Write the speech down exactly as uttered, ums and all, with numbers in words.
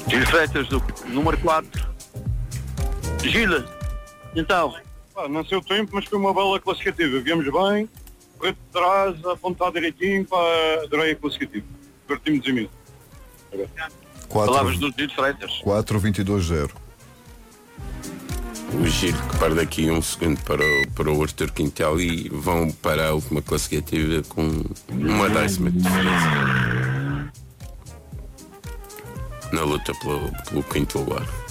Gil Freitas, do número quatro. Gil, então. Ah, não sei o tempo, mas foi uma bela classificativa. Viemos bem, correr de trás, apontar direitinho, para adorei a classificativa. Divertimos imenso. Palavras do Gil Freitas. quatro vinte e dois zero. O Gil que perde aqui um segundo para o, para o Arthur Quintel e vão para a última classificativa com uma décima de diferença na luta pelo, pelo quinto lugar.